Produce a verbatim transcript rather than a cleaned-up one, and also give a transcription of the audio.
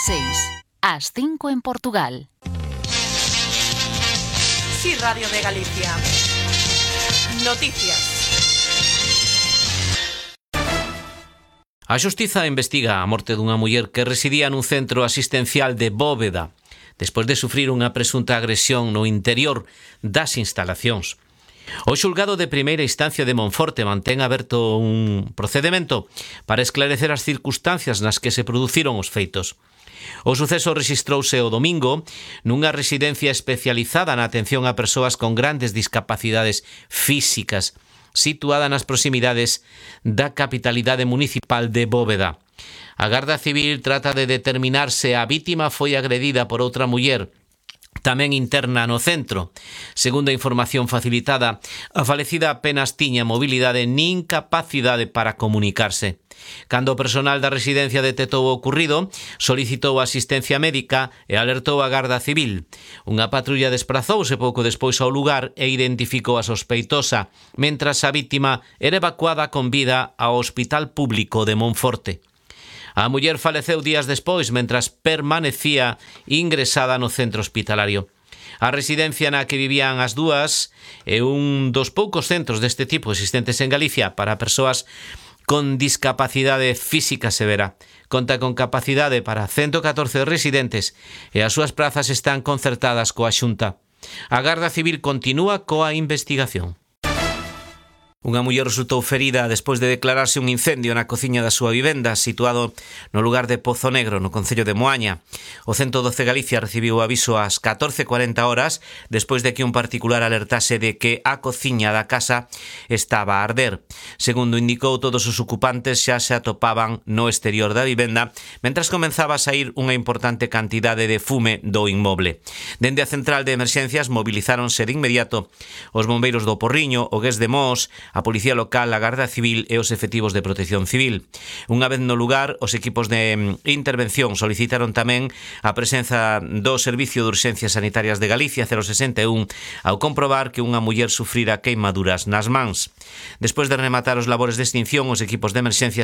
seis, ás cinco en Portugal. Sí, Radio de Galicia. Noticias. A Xustiza investiga a morte dunha muller que residía nun centro asistencial de Bóveda, despois de sufrir unha presunta agresión no interior das instalacións. O xulgado de primeira instancia de Monforte mantén aberto un procedemento para esclarecer as circunstancias nas que se produciron os feitos. O suceso rexistrouse o domingo nunha residencia especializada na atención a persoas con grandes discapacidades físicas, situada nas proximidades da capitalidade municipal de Bóveda. A Garda Civil trata de determinar se a vítima foi agredida por outra muller tamén interna no centro. Segundo a información facilitada, a falecida apenas tiña mobilidade nin capacidade para comunicarse. Cando o personal da residencia detectou o ocurrido, solicitou asistencia médica e alertou a Garda Civil. Unha patrulla desprazouse pouco despois ao lugar e identificou a sospeitosa, mentras a vítima era evacuada con vida ao Hospital Público de Monforte. A muller faleceu días despois mentras permanecía ingresada no centro hospitalario. A residencia na que vivían as dúas é un dos poucos centros deste tipo existentes en Galicia para persoas con discapacidade física severa. Conta con capacidade para ciento catorce residentes e as súas prazas están concertadas coa Xunta. A Garda Civil continúa coa investigación. Unha muller resultou ferida despois de declararse un incendio na cociña da súa vivenda situado no lugar de Pozo Negro, no concello de Moaña. O ciento doce Galicia recibiu o aviso ás catorce e cuarenta horas despois de que un particular alertase de que a cociña da casa estaba a arder. Segundo indicou, todos os ocupantes xa se atopaban no exterior da vivenda mentras comenzaba a saír unha importante cantidade de fume do inmoble. Dende a central de emerxencias mobilizáronse de inmediato os bombeiros do Porriño, o Gués de Mos, a Policía Local, a Garda Civil e os efectivos de Protección Civil. Unha vez no lugar, os equipos de intervención solicitaron tamén a presenza do Servicio de Urxencias Sanitarias de Galicia cero sesenta e un ao comprobar que unha muller sufrira queimaduras nas mans. Despois de rematar os labores de extinción, os equipos de emerxencias